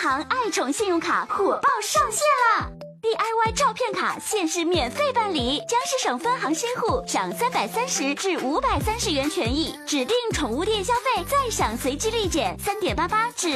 行爱宠信用卡火爆上线啦！DIY 照片卡限时免费办理，江西省分行新户享330至530元权益，指定宠物店消费再享随机立减3.88至